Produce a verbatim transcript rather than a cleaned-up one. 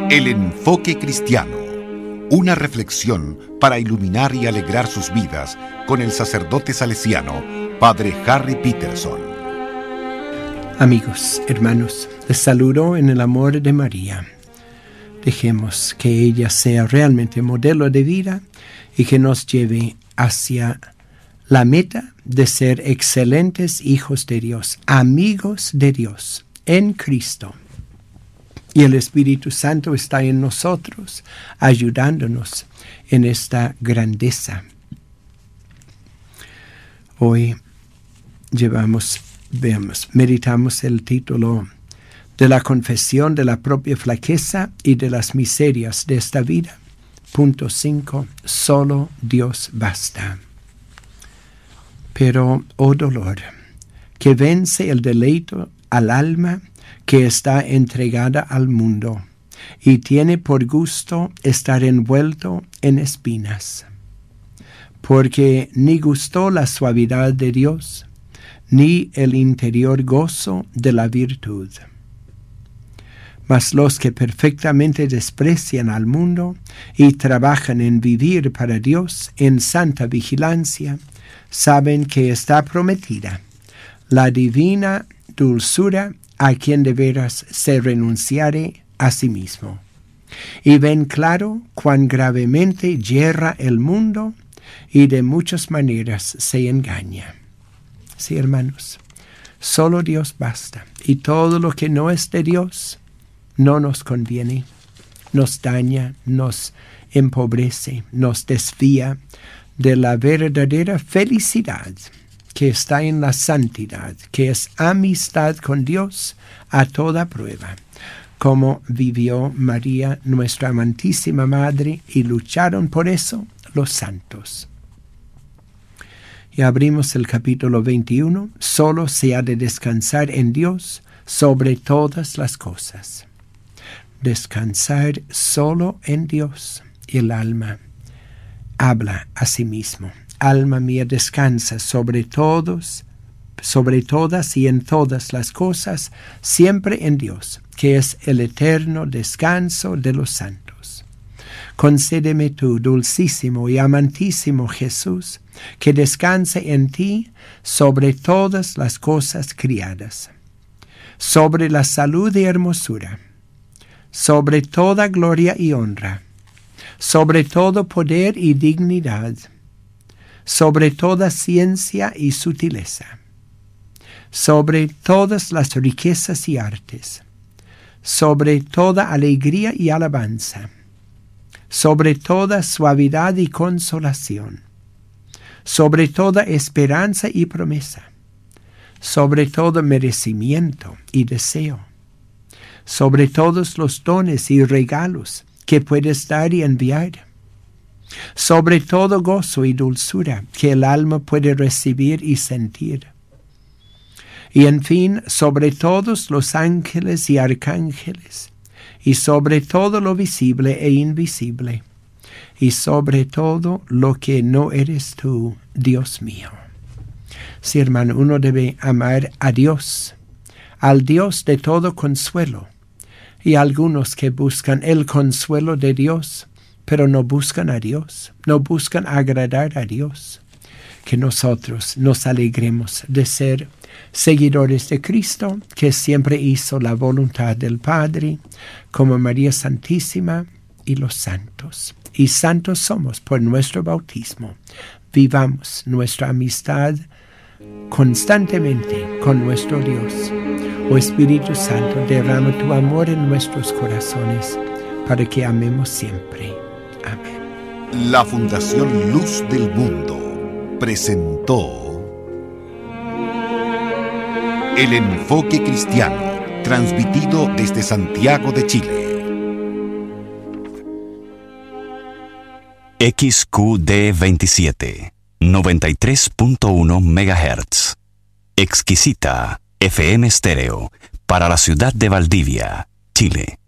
El enfoque cristiano, una reflexión para iluminar y alegrar sus vidas con el sacerdote salesiano, Padre Harry Peterson. Amigos, hermanos, les saludo en el amor de María. Dejemos que ella sea realmente modelo de vida y que nos lleve hacia la meta de ser excelentes hijos de Dios, amigos de Dios, en Cristo. Y el Espíritu Santo está en nosotros, ayudándonos en esta grandeza. Hoy llevamos, veamos, meditamos el título de la confesión de la propia flaqueza y de las miserias de esta vida. Punto cinco. Solo Dios basta. Pero, oh dolor, que vence el deleite al alma que está entregada al mundo y tiene por gusto estar envuelto en espinas. Porque ni gustó la suavidad de Dios, ni el interior gozo de la virtud. Mas los que perfectamente desprecian al mundo y trabajan en vivir para Dios en santa vigilancia, saben que está prometida la divina dulzura a quien de veras se renunciare a sí mismo. Y ven claro cuán gravemente yerra el mundo y de muchas maneras se engaña. Sí, hermanos, solo Dios basta, y todo lo que no es de Dios no nos conviene, nos daña, nos empobrece, nos desvía de la verdadera felicidad que está en la santidad, que es amistad con Dios a toda prueba, como vivió María, nuestra amantísima Madre, y lucharon por eso los santos. Y abrimos el capítulo veintiuno. Solo se ha de descansar en Dios sobre todas las cosas. Descansar solo en Dios. Y el alma habla a sí mismo. Alma mía, descansa sobre todos, sobre todas y en todas las cosas, siempre en Dios, que es el eterno descanso de los santos. Concédeme tú, dulcísimo y amantísimo Jesús, que descanse en ti sobre todas las cosas criadas, sobre la salud y hermosura, sobre toda gloria y honra, sobre todo poder y dignidad, sobre toda ciencia y sutileza, sobre todas las riquezas y artes, sobre toda alegría y alabanza, sobre toda suavidad y consolación, sobre toda esperanza y promesa, sobre todo merecimiento y deseo, sobre todos los dones y regalos que puedes dar y enviar, sobre todo gozo y dulzura que el alma puede recibir y sentir. Y en fin, sobre todos los ángeles y arcángeles, y sobre todo lo visible e invisible, y sobre todo lo que no eres tú, Dios mío. Sí, hermano, uno debe amar a Dios, al Dios de todo consuelo, y algunos que buscan el consuelo de Dios, pero no buscan a Dios, no buscan agradar a Dios. Que nosotros nos alegremos de ser seguidores de Cristo, que siempre hizo la voluntad del Padre, como María Santísima y los santos. Y santos somos por nuestro bautismo. Vivamos nuestra amistad constantemente con nuestro Dios. Oh Espíritu Santo, derrama tu amor en nuestros corazones para que amemos siempre. Amén. La Fundación Luz del Mundo presentó El Enfoque Cristiano, transmitido desde Santiago de Chile. X Q D veintisiete, noventa y tres punto uno megahertz. Exquisita F M Estéreo para la ciudad de Valdivia, Chile.